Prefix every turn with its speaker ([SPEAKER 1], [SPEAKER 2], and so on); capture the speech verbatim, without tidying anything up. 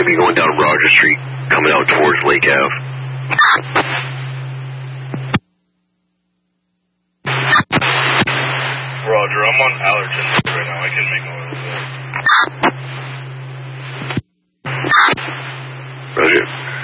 [SPEAKER 1] going to be going down Roger Street, coming out towards Lake Ave.
[SPEAKER 2] Roger, I'm on Allerton right now. I can make my way over there.
[SPEAKER 1] Roger.